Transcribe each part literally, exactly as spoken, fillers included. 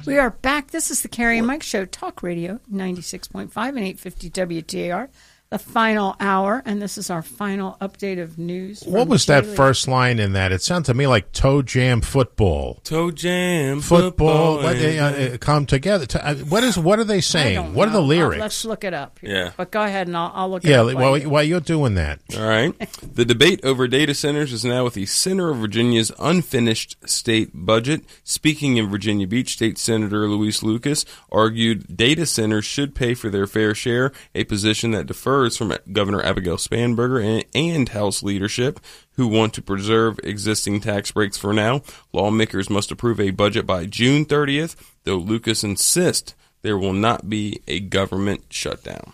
We are back. This is the Carrie and Mike Show, Talk Radio, ninety-six point five and eight fifty W T A R. The final hour, and this is our final update of news. What was that first line in that? It sounded to me like Toe Jam Football. Toe Jam Football. Football. What, they, uh, come together. To, uh, what is? What are they saying? What know. are the lyrics? Uh, let's look it up. Here. Yeah. But go ahead, and I'll, I'll look yeah, it up. Yeah, while, you. while you're doing that. All right. The debate over data centers is now with the center of Virginia's unfinished state budget. Speaking in Virginia Beach, State Senator Luis Lucas argued data centers should pay for their fair share, a position that differs from Governor Abigail Spanberger and, and House leadership, who want to preserve existing tax breaks for now. Lawmakers must approve a budget by June thirtieth, though Lucas insists there will not be a government shutdown.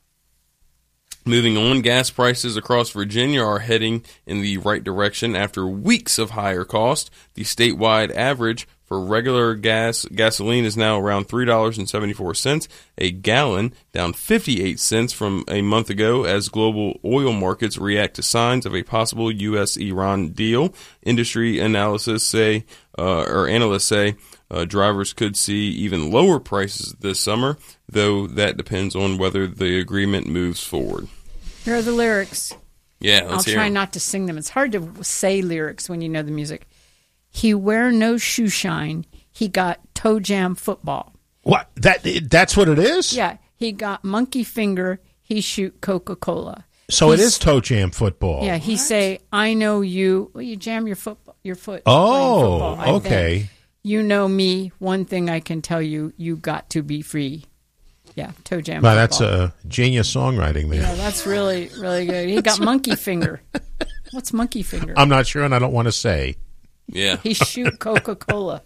Moving on, gas prices across Virginia are heading in the right direction after weeks of higher cost. The statewide average for regular gas gasoline is now around three dollars and seventy-four cents a gallon, down fifty-eight cents from a month ago as global oil markets react to signs of a possible U S Iran deal. Industry analysis say, uh, or analysts say, uh, drivers could see even lower prices this summer, though that depends on whether the agreement moves forward. Here are the lyrics. Yeah, I'll let's hear try them. not to sing them. It's hard to say lyrics when you know the music. He wear no shoe shine. He got toe jam football. What? That that's what it is? Yeah. He got monkey finger. He shoot Coca-Cola. So He's, it is toe jam football. Yeah. He what? say, I know you. Well, you jam your foot. Your foot. Oh, football, okay. Think. You know me. One thing I can tell you: you got to be free. Yeah, toe jam. Wow, football. that's a genius songwriting there. Yeah, that's really really good. He got monkey finger. What's monkey finger? I'm not sure, and I don't want to say. Yeah, he shoot Coca-Cola.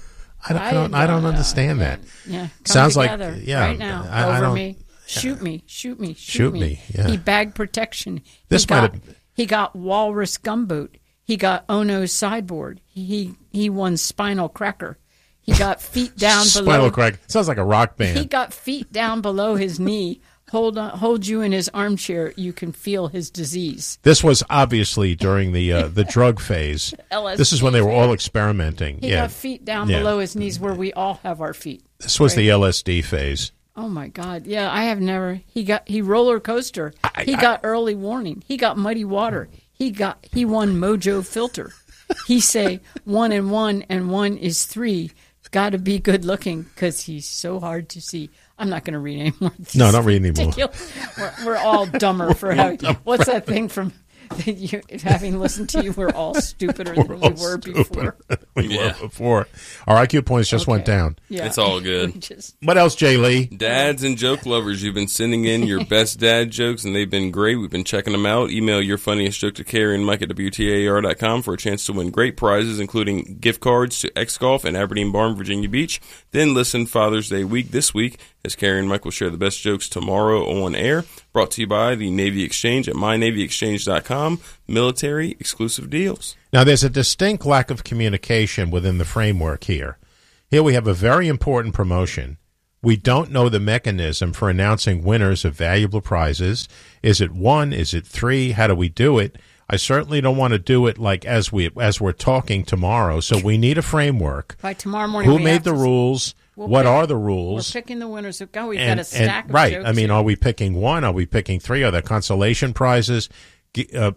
I don't. I don't, I don't understand that. Yeah, come sounds together like yeah. Right now, I, over I don't, me. Shoot me, shoot me, shoot, shoot me. me. Yeah. He bagged protection. This he might got, have. He got walrus gumboot. He got Ono's sideboard. He he won spinal cracker. He got feet down below. Spinal cracker sounds like a rock band. He got feet down below his knee. Hold on, hold you in his armchair. You can feel his disease. This was obviously during the uh, the drug phase. L S D this is when they were all experimenting. He yeah. got feet down yeah. below his knees, where we all have our feet. This was right? the L S D phase. Oh my God! Yeah, I have never. He got he roller coaster. I, he I, got early warning. He got muddy water. He got he won Mojo filter. He say one and one and one is three. Got to be good looking because he's so hard to see. I'm not going to read anymore. No, don't read anymore. We're, we're all dumber for having. What's that thing from? You, having listened to you, we're all stupider we're than we were before. we yeah. were before. Our I Q points just okay. went down. Yeah. It's all good. Just, what else, Jay Lee? Dads and joke lovers, you've been sending in your best dad jokes, and they've been great. We've been checking them out. Email your funniest joke to Carrie and Mike at W T A R dot com for a chance to win great prizes, including gift cards to X Golf and Aberdeen Barn, Virginia Beach. Then listen Father's Day week this week as Carrie and Mike will share the best jokes tomorrow on air. Brought to you by the Navy Exchange at my navy exchange dot com. Military exclusive deals. Now, there's a distinct lack of communication within the framework here. Here we have a very important promotion. We don't know the mechanism for announcing winners of valuable prizes. Is it one? Is it three? How do we do it? I certainly don't want to do it like as we as we're talking tomorrow. So we need a framework. By tomorrow morning, who we made have the to, rules? we'll what pick, are the rules? We're picking the winners. Oh, we've and, got a stack and, of right. jokes I mean, here. are we picking one? Are we picking three? Are there consolation prizes? Uh,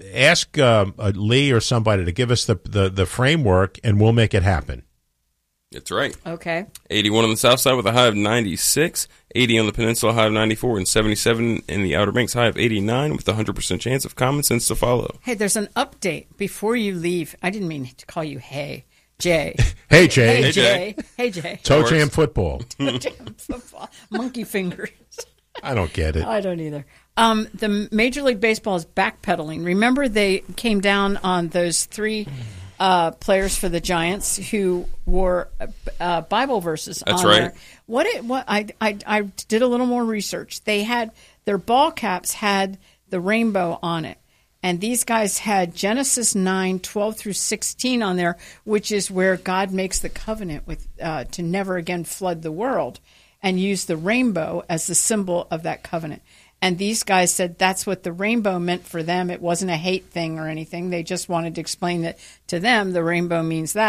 ask uh, Lee or somebody to give us the, the, the framework, and we'll make it happen. That's right. Okay. eighty-one on the south side with a high of ninety-six, eighty on the peninsula, high of ninety-four, and seventy-seven in the Outer Banks, high of eighty-nine, with a one hundred percent chance of common sense to follow. Hey, there's an update before you leave. I didn't mean to call you Hey, Jay. Hey, Jay. Hey, Hey, Jay. Hey, Jay. Toe jam football. Toe jam football. Monkey fingers. I don't get it. I don't either. Um, the Major League Baseball is backpedaling. Remember, they came down on those three uh, players for the Giants who wore uh, Bible verses. That's on right. Their, what it what I, I I did a little more research. They had their ball caps had the rainbow on it, and these guys had Genesis nine twelve through sixteen on there, which is where God makes the covenant with uh, to never again flood the world, and use the rainbow as the symbol of that covenant. And these guys said that's what the rainbow meant for them. It wasn't a hate thing or anything. They just wanted to explain that to them the rainbow means that.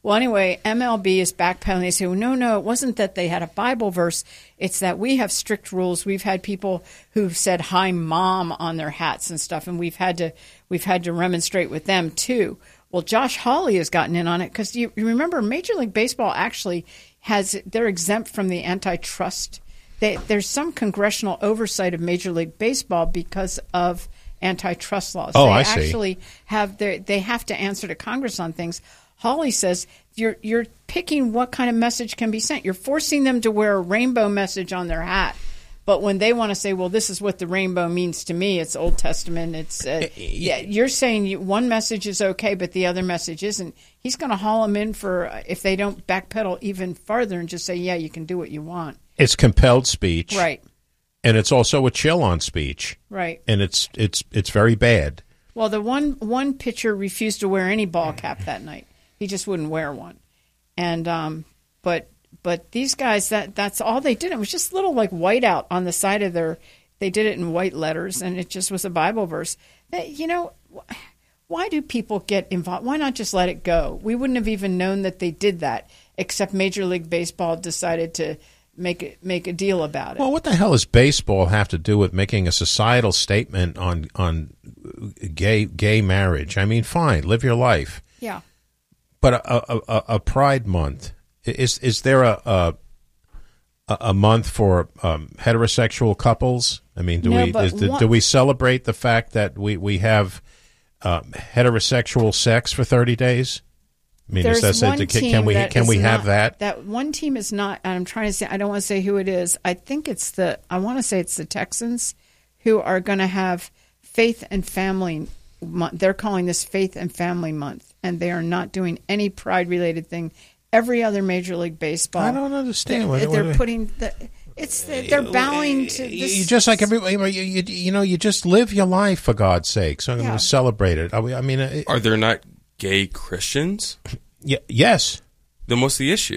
Well, anyway, M L B is backpedaling. They say, well, no, no, it wasn't that they had a Bible verse. It's that we have strict rules. We've had people who've said "Hi, Mom" on their hats and stuff, and we've had to we've had to remonstrate with them too. Well, Josh Hawley has gotten in on it because you, you remember Major League Baseball actually has they're exempt from the antitrust. They, there's some congressional oversight of Major League Baseball because of antitrust laws. Oh, they I see. actually have their, they have to answer to Congress on things. Hawley says you're you're picking what kind of message can be sent. You're forcing them to wear a rainbow message on their hat. But when they want to say, well, this is what the rainbow means to me, it's Old Testament. It's uh, yeah. You're saying you, one message is okay, but the other message isn't. He's going to haul them in for uh, if they don't backpedal even farther and just say, yeah, you can do what you want. It's compelled speech, right? And it's also a chill on speech, right? And it's it's it's very bad. Well, the one one pitcher refused to wear any ball cap that night. He just wouldn't wear one, and um, but. But these guys, that that's all they did. It was just little like whiteout on the side of their, they did it in white letters, and it just was a Bible verse. That, you know, why do people get involved? Why not just let it go? We wouldn't have even known that they did that, except Major League Baseball decided to make it, make a deal about it. Well, what the hell does baseball have to do with making a societal statement on on gay gay marriage? I mean, fine, live your life. Yeah. But a, a, a, a Pride Month. Is is there a a, a month for um, heterosexual couples? I mean, do no, we is, one, do we celebrate the fact that we we have uh, heterosexual sex for thirty days? I mean, There's is that, one can, team can we that can is we have not, that? That one team is not. And I'm trying to say. I don't want to say who it is. I think it's the. I want to say it's the Texans, who are going to have Faith and Family Month. They're calling this Faith and Family Month, and they are not doing any Pride related thing. Every other Major League Baseball, I don't understand. They're, what, they're what, putting the. It's they're bowing to this. You just like everybody. You, you, you know, you just live your life for God's sake. So I'm Yeah. going to celebrate it. I mean, it, Are there not gay Christians? y- yes. Then what's the issue?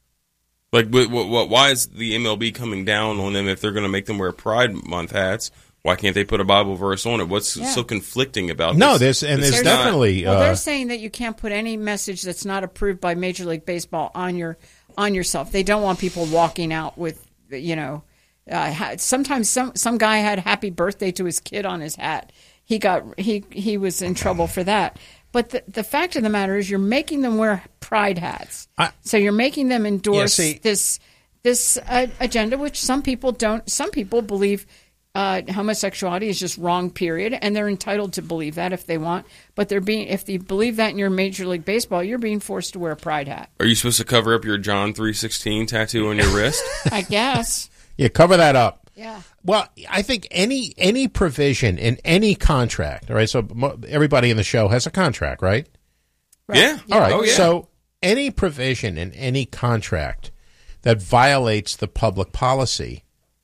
Like, what, what, why is the M L B coming down on them if they're going to make them wear Pride Month hats? Why can't they put a Bible verse on it? What's Yeah. so conflicting about No, this? there's and This there's is not- definitely. Well, uh, they're saying that you can't put any message that's not approved by Major League Baseball on your on yourself. They don't want people walking out with, you know, uh, ha- sometimes some some guy had "Happy Birthday" to his kid on his hat. He got he he was in trouble for that. But the the fact of the matter is, you're making them wear pride hats. I- so you're making them endorse Yeah, see- this this uh, agenda, which some people don't. Some people believe. Uh, homosexuality is just wrong, period, and they're entitled to believe that if they want. But they're being, if you believe that in your Major League Baseball, you're being forced to wear a pride hat. Are you supposed to cover up your John three sixteen tattoo on your wrist? I guess. yeah, cover that up. Yeah. Well, I think any any provision in any contract. All right, so mo- everybody in the show has a contract, right? Right. Yeah. All right. Oh, yeah. So any provision in any contract that violates the public policy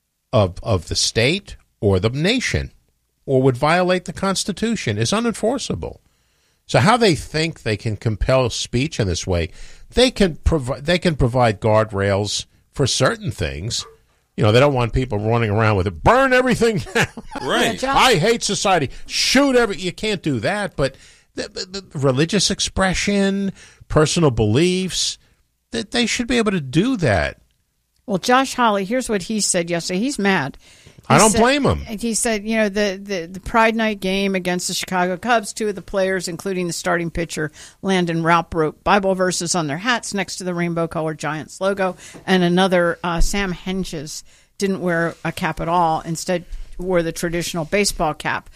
of of the state or the nation or would violate the Constitution is unenforceable. So how they think they can compel speech in this way, they can provide they can provide guardrails for certain things. You know, they don't want people running around with it, burn everything down. Right. Yeah, I hate society. Shoot every. You can't do that. But the, the, the religious expression, personal beliefs, that they should be able to do that. Well, Josh Hawley, here's what he said yesterday. He's mad. He I don't said- blame him. He said, you know, the, the, the Pride Night game against the Chicago Cubs, two of the players, including the starting pitcher, Landon Raup, wrote Bible verses on their hats next to the rainbow-colored Giants logo, and another, uh, Sam Henches, didn't wear a cap at all. Instead, wore the traditional baseball cap.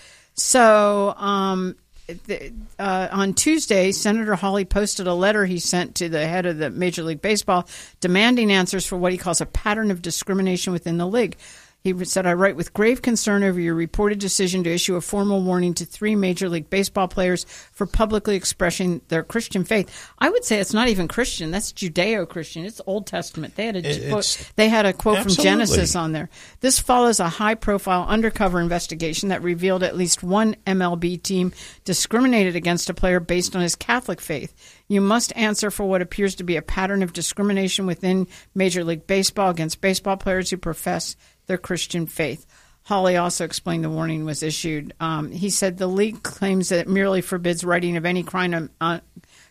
So um, the, uh, on Tuesday, Senator Hawley posted a letter he sent to the head of the Major League Baseball demanding answers for what he calls a pattern of discrimination within the league. He said, I write with grave concern over your reported decision to issue a formal warning to three Major League Baseball players for publicly expressing their Christian faith. I would say it's not even Christian. That's Judeo-Christian. It's Old Testament. They had a, It's- they had a quote Absolutely. from Genesis on there. This follows a high-profile undercover investigation that revealed at least one M L B team discriminated against a player based on his Catholic faith. You must answer for what appears to be a pattern of discrimination within Major League Baseball against baseball players who profess their Christian faith. Hawley also explained the warning was issued. Um, he said the league claims that it merely forbids writing of any kind of, uh,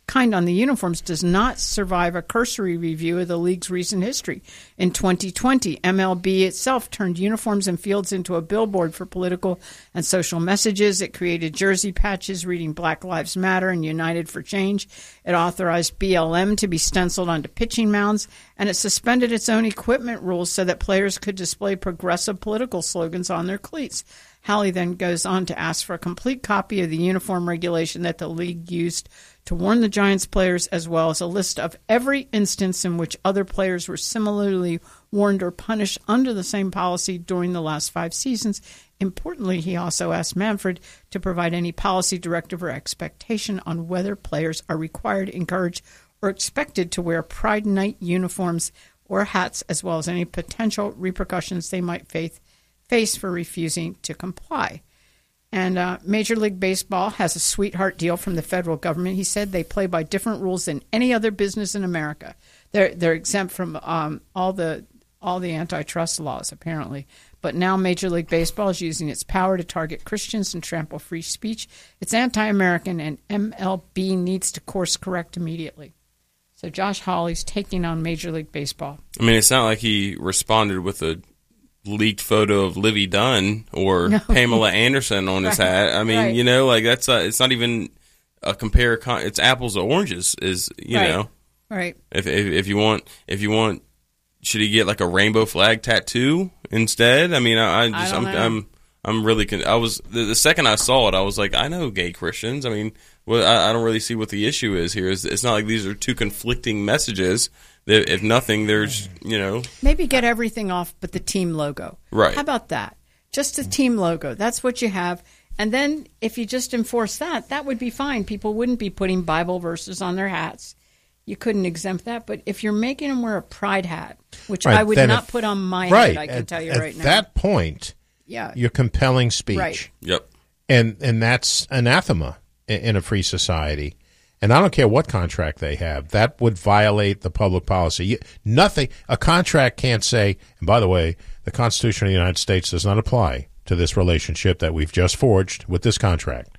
kind on the uniforms does not survive a cursory review of the league's recent history. In twenty twenty, M L B itself turned uniforms and fields into a billboard for political and social messages. It created jersey patches reading Black Lives Matter and United for Change. It authorized B L M to be stenciled onto pitching mounds, and it suspended its own equipment rules so that players could display progressive political slogans on their cleats. Halley then goes on to ask for a complete copy of the uniform regulation that the league used to warn the Giants players, as well as a list of every instance in which other players were similarly warned or punished under the same policy during the last five seasons. Importantly, he also asked Manfred to provide any policy directive or expectation on whether players are required, encouraged, or expected to wear Pride Night uniforms or hats, as well as any potential repercussions they might face face for refusing to comply. And uh, Major League Baseball has a sweetheart deal from the federal government. He said they play by different rules than any other business in America. They're they're exempt from um, all the all the antitrust laws, apparently. But now Major League Baseball is using its power to target Christians and trample free speech. It's anti-American, and M L B needs to course correct immediately. So Josh Hawley's taking on Major League Baseball. I mean, it's not like he responded with a leaked photo of Livy Dunn or no. Pamela Anderson on his right. hat. I mean, right. you know, like that's a, it's not even a compare. Con- it's apples to oranges. Is you right. know, right? If, if if you want, if you want, should he get like a rainbow flag tattoo instead? I mean, I, I just, I I'm, know. I'm, I'm really. Con- I was the, the second I saw it, I was like, I know gay Christians. I mean, well, I, I don't really see what the issue is here. It's, it's not like these are two conflicting messages. If nothing, there's, you know. Maybe get everything off but the team logo. Right. How about that? Just the team logo. That's what you have. And then if you just enforce that, that would be fine. People wouldn't be putting Bible verses on their hats. You couldn't exempt that. But if you're making them wear a pride hat, which right, I would not if, put on my right, head, I can at, tell you at right now. At that point, yeah. you're compelling speech. Right. Yep. And, and that's anathema in, in a free society. And I don't care what contract they have. That would violate the public policy. You, nothing. A contract can't say, and by the way, the Constitution of the United States does not apply to this relationship that we've just forged with this contract.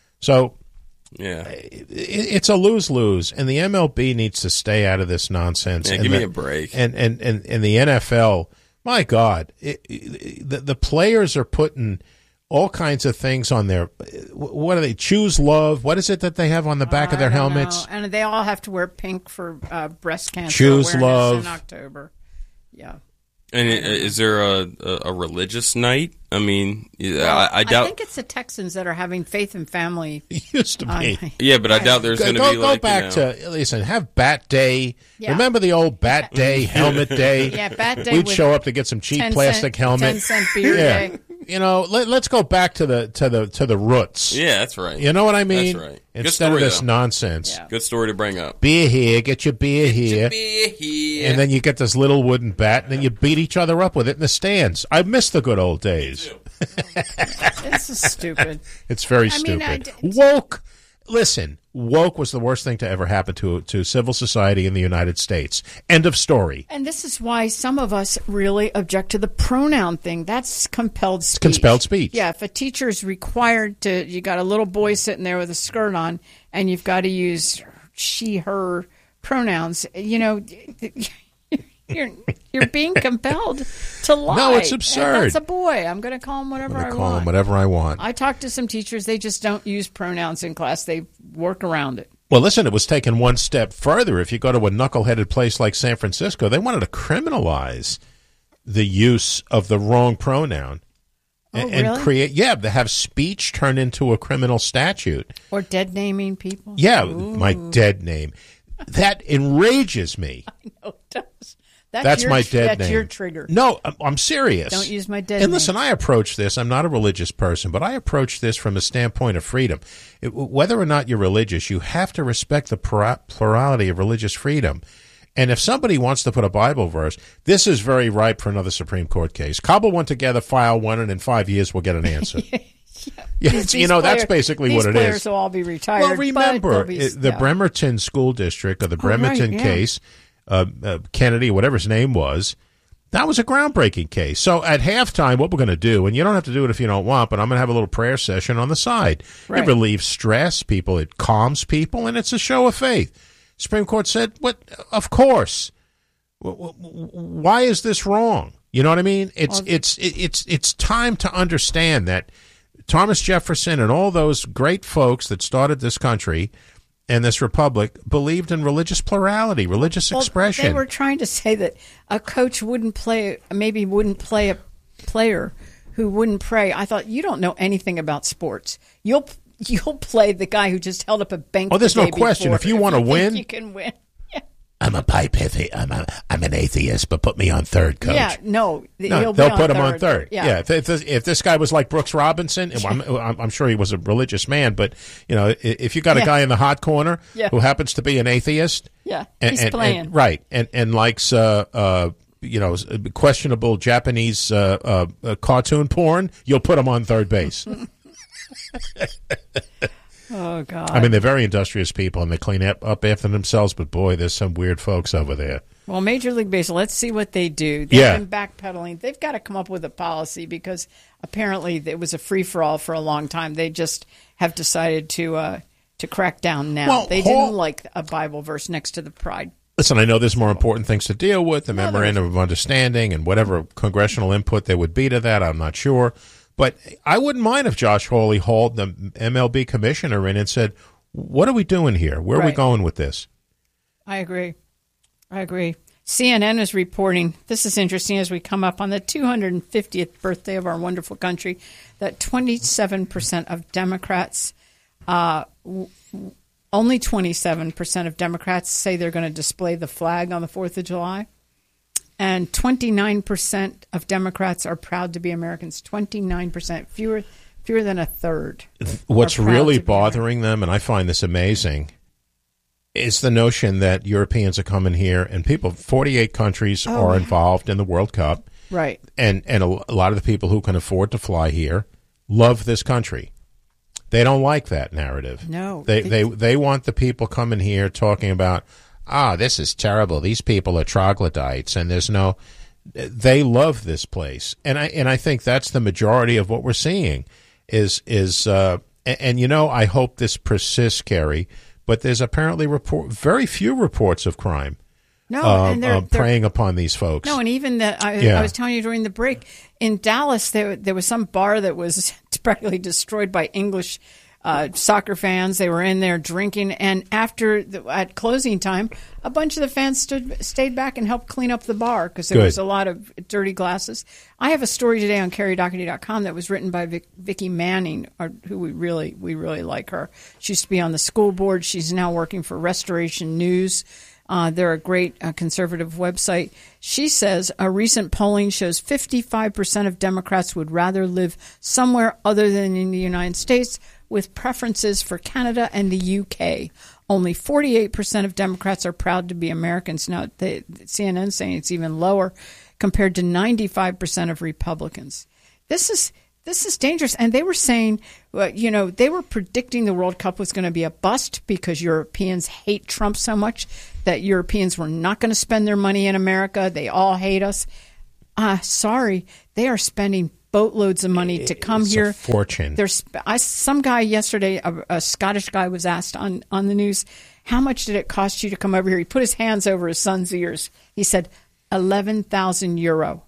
So yeah, it, it's a lose-lose, and the M L B needs to stay out of this nonsense. Yeah, and give the, me a break. And, and, and, and the N F L, my God, it, it, the, the players are putting all kinds of things on their, what do they, choose love? What is it that they have on the back oh, of their I don't helmets? know. And they all have to wear pink for uh, breast cancer Choose awareness love. in October. Yeah. And it, is there a, a, a religious night? I mean, Well, I, I doubt. I think it's the Texans that are having faith and family. It used to be. Uh, yeah, but I doubt there's Go, going to go, be go like back you know, to, listen, have Bat Day. Yeah. Remember the old Bat Day, Helmet Day? Yeah, Bat Day We'd with show up to get some cheap ten plastic cent, helmet. ten cent beer yeah. day. You know, let, let's go back to the to the to the roots. Yeah, that's right. You know what I mean? That's right. Good Instead story, of this though. nonsense. Yeah. Good story to bring up. Beer here, get your beer here. Beer here. And then you get this little wooden bat, and then you beat each other up with it in the stands. I miss the good old days. This is stupid. It's very I mean, I stupid. d- Woke. Listen, woke was the worst thing to ever happen to to civil society in the United States. End of story. And this is why some of us really object to the pronoun thing. That's compelled speech. Compelled speech. Yeah, if a teacher is required to, you got a little boy sitting there with a skirt on, and you've got to use she, her pronouns, you know, you're you're being compelled to lie. No, it's absurd. And that's a boy. I'm going to call him whatever I'm I gonna call want. him whatever I want. I talk to some teachers, they just don't use pronouns in class. They work around it. Well, listen, it was taken one step further. If you go to a knuckleheaded place like San Francisco, they wanted to criminalize the use of the wrong pronoun. Oh, and, and really? create, yeah, they have speech turned into a criminal statute. Or dead naming people. Yeah, Ooh. my dead name. That enrages me. I know it does. That's, That's your, my dead that's name. your trigger. No, I'm, I'm serious. Don't use my dead And name. listen, I approach this. I'm not a religious person, but I approach this from a standpoint of freedom. It, whether or not you're religious, you have to respect the plura- plurality of religious freedom. And if somebody wants to put a Bible verse, this is very ripe for another Supreme Court case. Cobble one together, file one, and in five years we'll get an answer. yeah. Yeah, These- it's- you these know, that's players- basically these what it players is. will all be retired. Well, but remember, they'll be- it- the yeah. Bremerton School District, or the Oh, right, Bremerton yeah. case, uh, uh, Kennedy, whatever his name was, That was a groundbreaking case. So at halftime, what we're going to do, and you don't have to do it if you don't want, but I'm going to have a little prayer session on the side. Right. It relieves stress, people, it calms people, and it's a show of faith. Supreme Court said, "What? Of course. Why is this wrong?" You know what I mean? It's well, it's it's it's time to understand that Thomas Jefferson and all those great folks that started this country and this republic believed in religious plurality, religious well, expression. They were trying to say that a coach wouldn't play, maybe wouldn't play a player who wouldn't pray. I thought, you don't know anything about sports. You'll you'll play the guy who just held up a bank. Oh, there's the no day question. before. If you want to think win, you can win. Yeah. I'm a pipe atheist. I'm a, I'm an atheist, but put me on third, coach. Yeah, no, no he'll they'll be put on him third. on third. Yeah, yeah if, if, this, if this guy was like Brooks Robinson, and I'm, I'm, I'm sure he was a religious man, but you know, if you got a Yeah. guy in the hot corner Yeah. who happens to be an atheist, yeah, and, he's and, playing and, right, and and likes uh, uh, you know questionable Japanese uh, uh, uh, cartoon porn, you'll put him on third base. Oh God! I mean, they're very industrious people, and they clean up, up after themselves. But boy, there's some weird folks over there. Well, Major League Baseball, let's see what they do. They've Yeah. been backpedaling. They've got to come up with a policy because apparently it was a free-for-all for a long time. They just have decided to uh, to crack down now. Well, they Hall- didn't like a Bible verse next to the pride. Listen, I know there's more important things to deal with, the No, there memorandum of understanding and whatever congressional input there would be to that. I'm not sure. But I wouldn't mind if Josh Hawley hauled the M L B commissioner in and said, what are we doing here? Where are we Right. going with this? I agree. I agree. C N N is reporting, this is interesting as we come up on the two hundred fiftieth birthday of our wonderful country, that twenty-seven percent of Democrats, uh, w- only twenty-seven percent of Democrats say they're going to display the flag on the fourth of July. And twenty-nine percent of Democrats are proud to be Americans. twenty-nine percent, fewer fewer than a third. What's are proud really to be bothering them, and I find this amazing, is the notion that Europeans are coming here and people, forty-eight countries Oh, are yeah. involved in the World Cup. Right. And, and a, a lot of the people who can afford to fly here love this country. They don't like that narrative. No. They, they, they want the people coming here talking about, ah, this is terrible. These people are troglodytes, and there's no. They love this place, and I and I think that's the majority of what we're seeing. Is is uh, and, and you know, I hope this persists, Kerry. But there's apparently report very few reports of crime. No, uh, and they're, uh, they're preying upon these folks. No, and even that I, Yeah. I was telling you during the break in Dallas, there there was some bar that was practically destroyed by English uh, soccer fans. They were in there drinking, and after the, at closing time, a bunch of the fans stood stayed back and helped clean up the bar because there Good. was a lot of dirty glasses. I have a story today on Kerry Doherty dot com that was written by Vic, Vicki Manning, or, who we really we really like her. She used to be on the school board. She's now working for Restoration News. Uh, they're a great uh, conservative website. She says a recent polling shows fifty-five percent of Democrats would rather live somewhere other than in the United States, with preferences for Canada and the U K. Only forty-eight percent of Democrats are proud to be Americans. Now, the, the C N N saying it's even lower compared to ninety-five percent of Republicans. This is This is dangerous. And they were saying, well, you know, they were predicting the World Cup was going to be a bust because Europeans hate Trump so much that Europeans were not going to spend their money in America. They all hate us. Uh, sorry, they are spending boatloads of money to come It's here. a fortune. There's I, some guy yesterday, a, a Scottish guy, was asked on, on the news, how much did it cost you to come over here? He put his hands over his son's ears. He said, eleven thousand euro.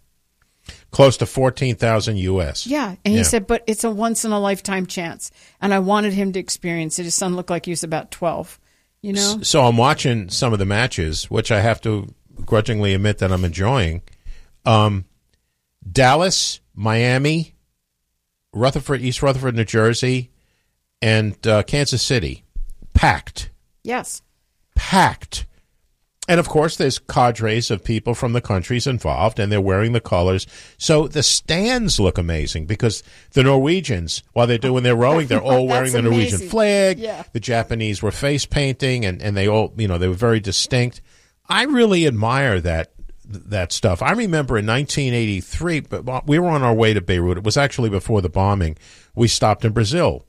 Close to fourteen thousand U S. Yeah. And he Yeah. said, but it's a once in a lifetime chance. And I wanted him to experience it. His son looked like he was about twelve, you know? So I'm watching some of the matches, which I have to grudgingly admit that I'm enjoying. Um, Dallas, Miami, Rutherford, East Rutherford, New Jersey, and uh, Kansas City. Packed. Yes. Packed. And, of course, there's cadres of people from the countries involved, and they're wearing the colors. So the stands look amazing because the Norwegians, while they're doing their rowing, they're all wearing That's the Norwegian amazing. flag. Yeah. The Japanese were face painting, and, and they all, you know, they were very distinct. I really admire that that stuff. I remember in nineteen eighty-three, but we were on our way to Beirut. It was actually before the bombing. We stopped in Brazil.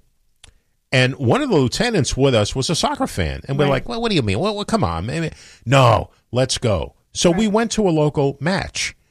And one of the lieutenants with us was a soccer fan. And we're Right. like, well, what do you mean? Well, well come on. Maybe. No, let's go. So we went to a local match.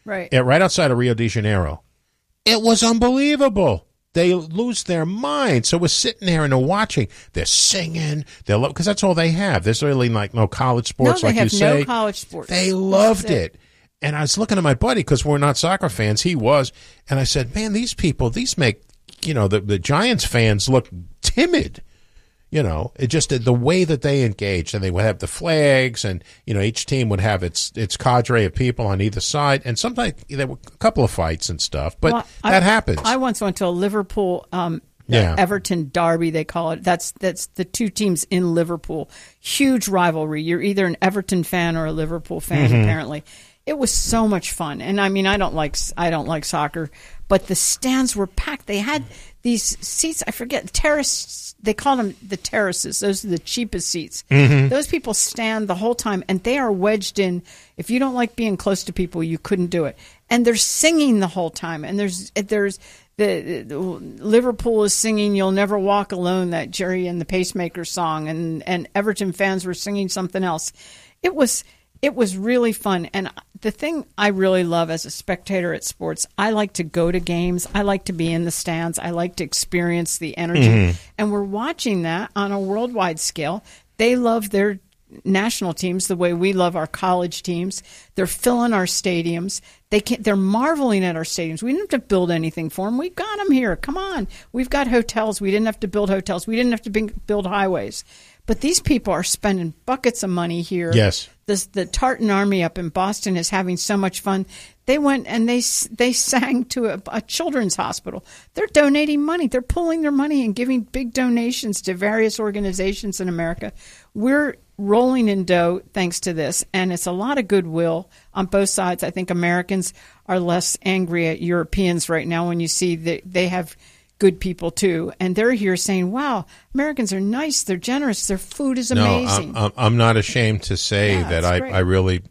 Right. Yeah, right outside of Rio de Janeiro. It was unbelievable. They lose their minds. So we're sitting there and they're watching. They're singing. They're because that's all they have. There's really like no college sports, no, like they have you say. No college sports. They loved it. And I was looking at my buddy because we're not soccer fans. He was, and I said, "Man, these people, these make you know the the Giants fans look timid." You know, it just the way that they engaged, and they would have the flags, and you know, each team would have its its cadre of people on either side, and sometimes there were a couple of fights and stuff, but well, that I, happens. I once went to a Liverpool, um, yeah. Everton derby, they call it. That's that's the two teams in Liverpool. Huge rivalry. You're either an Everton fan or a Liverpool fan. Mm-hmm. Apparently, it was so much fun, and I mean, I don't like I don't like soccer, but the stands were packed. They had these seats. I forget terrace. They call them the terraces. Those are the cheapest seats. Mm-hmm. Those people stand the whole time, and they are wedged in. If you don't like being close to people, you couldn't do it. And they're singing the whole time. And there's there's the, the Liverpool is singing "You'll Never Walk Alone," that Jerry and the Pacemakers song, and and Everton fans were singing something else. It was it was really fun. And the thing I really love as a spectator at sports, I like to go to games. I like to be in the stands. I like to experience the energy. Mm-hmm. And we're watching that on a worldwide scale. They love their national teams the way we love our college teams. They're filling our stadiums. They can, they're marveling at our stadiums. We didn't have to build anything for them. We've got them here. Come on. We've got hotels. We didn't have to build hotels. We didn't have to build highways. But these people are spending buckets of money here. Yes. The, the Tartan Army up in Boston is having so much fun. They went and they they sang to a, a children's hospital. They're donating money. They're pulling their money and giving big donations to various organizations in America. We're rolling in dough thanks to this, and it's a lot of goodwill on both sides. I think Americans are less angry at Europeans right now when you see that they have good people too, and they're here saying, wow, Americans are nice, they're generous, their food is amazing. No, I'm, I'm not ashamed to say yeah, that I, I really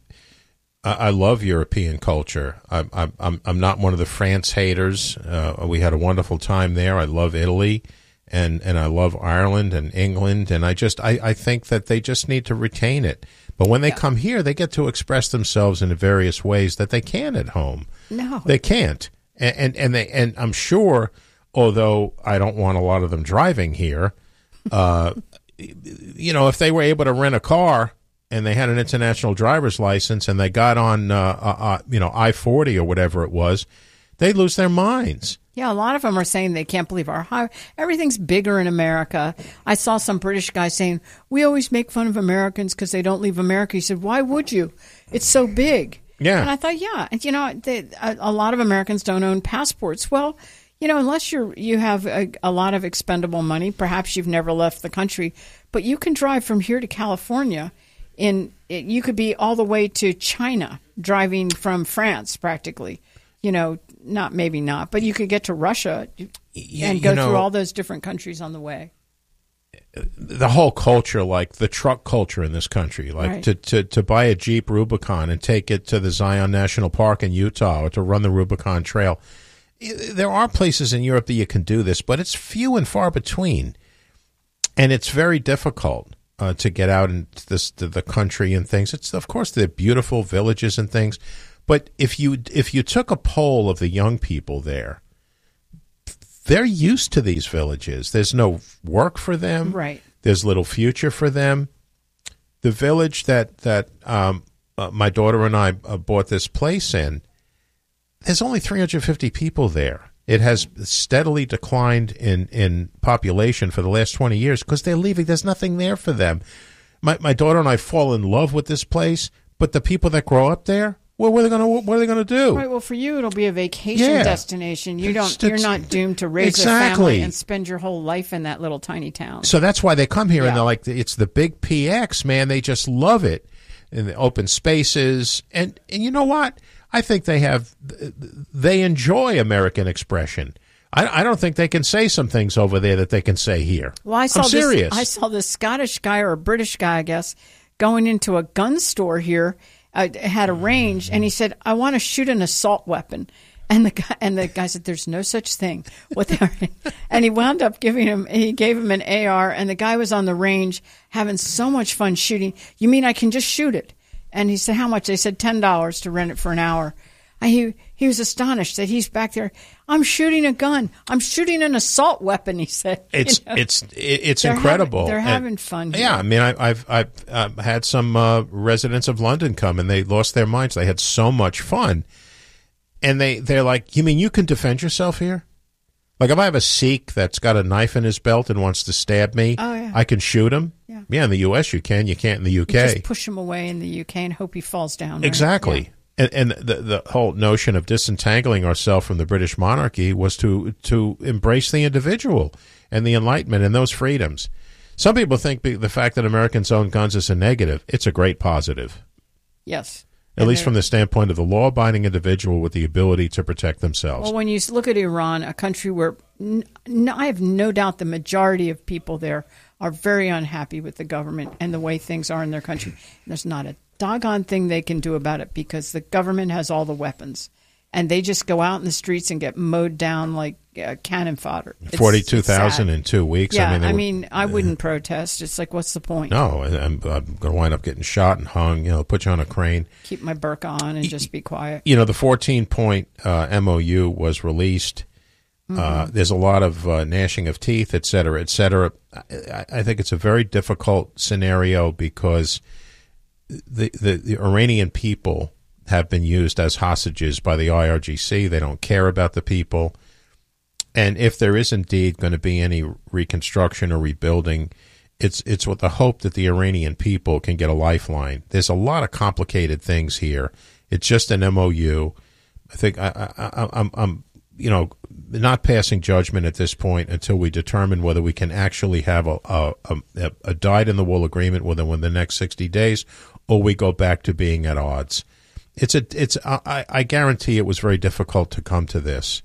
I, I love European culture. I'm, I'm I'm not one of the France haters. Uh, we had a wonderful time there. I love Italy, and, and I love Ireland and England, and I just I, I think that they just need to retain it. But when they yeah. come here, they get to express themselves in various ways that they can at home. No, they can't, and and, and they and I'm sure. Although I don't want a lot of them driving here, uh, you know, if they were able to rent a car and they had an international driver's license and they got on, uh, uh, you know, I forty or whatever it was, they'd lose their minds. Yeah, a lot of them are saying they can't believe our high, everything's bigger in America. I saw some British guy saying, we always make fun of Americans because they don't leave America. He said, why would you? It's so big. Yeah. And I thought, yeah, and you know, they, a, a lot of Americans don't own passports. Well, you know, unless you're you have a, a lot of expendable money, perhaps you've never left the country, but you can drive from here to California. In you could be all the way to China, driving from France, practically. You know, not maybe not, but you could get to Russia yeah, and go you know, through all those different countries on the way. The whole culture, like the truck culture in this country, like right. to, to, to buy a Jeep Rubicon and take it to the Zion National Park in Utah or to run the Rubicon Trail. There are places in Europe that you can do this, but it's few and far between, and it's very difficult uh, to get out into this to the country and things. It's of course they're beautiful villages and things, but if you if you took a poll of the young people there, they're used to these villages. There's no work for them. Right. There's little future for them. The village that that um, uh, my daughter and I uh, bought this place in. There's only three hundred fifty people there. It has steadily declined in, in population for the last twenty years because they're leaving. There's nothing there for them. My my daughter and I fall in love with this place, but the people that grow up there, well, what are they going to what are they going to do? Right. Well, for you, it'll be a vacation yeah. destination. You don't. It's, it's, you're not doomed to raise exactly. a family and spend your whole life in that little tiny town. So that's why they come here yeah. and they're like, it's the big P X, man. They just love it, in the open spaces, and and you know what? I think they have, they enjoy American expression. I, I don't think they can say some things over there that they can say here. Well, I saw I'm serious. This, I saw this Scottish guy or a British guy, I guess, going into a gun store here, uh, had a range, and he said, I want to shoot an assault weapon. And the guy, and the guy said, there's no such thing. What they are. And he wound up giving him, he gave him an A R, and the guy was on the range having so much fun shooting. You mean I can just shoot it? And he said, how much? They said ten dollars to rent it for an hour. I, he he was astonished that he's back there. I'm shooting a gun. I'm shooting an assault weapon. He said, "It's you know? it's it's they're incredible." Having, they're and, having fun. Here. Yeah, I mean, I, I've I've uh, had some uh, residents of London come, and they lost their minds. They had so much fun, and they they're like, "You mean you can defend yourself here? Like if I have a Sikh that's got a knife in his belt and wants to stab me, oh, yeah. I can shoot him." Yeah. yeah, in the U S you can. You can't in the U K. You just push him away in the U K and hope he falls down. Right? Exactly. Yeah. And, and the the whole notion of disentangling ourselves from the British monarchy was to to embrace the individual and the Enlightenment and those freedoms. Some people think the fact that Americans own guns is a negative. It's a great positive. Yes. At least from the standpoint of the law-abiding individual with the ability to protect themselves. Well, when you look at Iran, a country where n- n- I have no doubt the majority of people there are very unhappy with the government and the way things are in their country. There's not a doggone thing they can do about it because the government has all the weapons. And they just go out in the streets and get mowed down like uh, cannon fodder. forty-two thousand in two weeks. Yeah, I mean, I, were, mean, I wouldn't uh, protest. It's like, what's the point? No, I'm, I'm going to wind up getting shot and hung, you know, put you on a crane. Keep my burqa on and just be quiet. You know, the fourteen-point uh, M O U was released. Mm-hmm. Uh, there's a lot of uh, gnashing of teeth, et cetera, et cetera. I, I think it's a very difficult scenario because the, the, the Iranian people have been used as hostages by the I R G C. They don't care about the people. And if there is indeed going to be any reconstruction or rebuilding, it's it's with the hope that the Iranian people can get a lifeline. There's a lot of complicated things here. It's just an M O U. I think I, I, I'm, I'm, you know, not passing judgment at this point until we determine whether we can actually have a a, a, a dyed-in-the-wool agreement with them within the next sixty days, or we go back to being at odds. It's a, it's. I, I guarantee it was very difficult to come to this,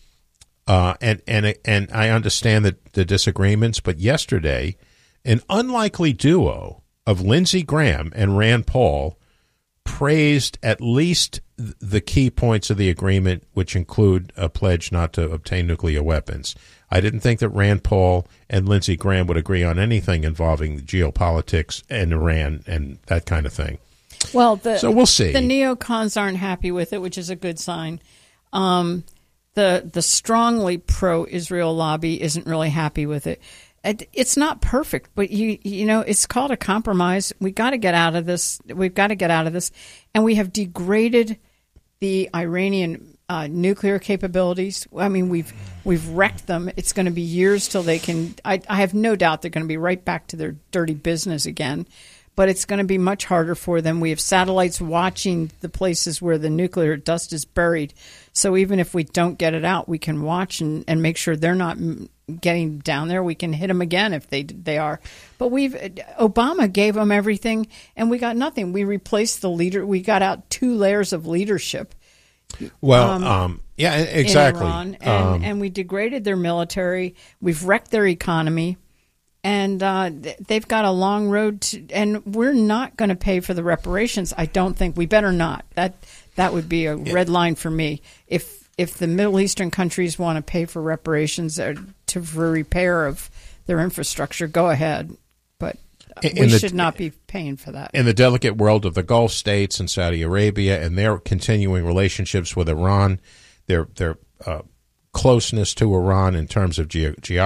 uh, and and and I understand that the disagreements. But yesterday, an unlikely duo of Lindsey Graham and Rand Paul praised at least the key points of the agreement, which include a pledge not to obtain nuclear weapons. I didn't think that Rand Paul and Lindsey Graham would agree on anything involving geopolitics and Iran and that kind of thing. Well, the, so we'll see. The neocons aren't happy with it, which is a good sign. Um, the the strongly pro-Israel lobby isn't really happy with it. it. It's not perfect, but you you know it's called a compromise. We got to get out of this. We've got to get out of this, and we have degraded the Iranian uh, nuclear capabilities. I mean, we've we've wrecked them. It's going to be years till they can. I, I have no doubt they're going to be right back to their dirty business again. But it's going to be much harder for them. We have satellites watching the places where the nuclear dust is buried. So even if we don't get it out, we can watch and, and make sure they're not getting down there. We can hit them again if they they are. But we've Obama gave them everything, and we got nothing. We replaced the leader. We got out two layers of leadership. Well, um, um, yeah, exactly. In Iran, and, um, and we degraded their military. We've wrecked their economy. And uh, they've got a long road to, and we're not going to pay for the reparations. I don't think we better not. That that would be a red line for me. If if the Middle Eastern countries want to pay for reparations or to for repair of their infrastructure, go ahead. But in we the, should not be paying for that. In the delicate world of the Gulf states and Saudi Arabia and their continuing relationships with Iran, their their uh, closeness to Iran in terms of ge- geography.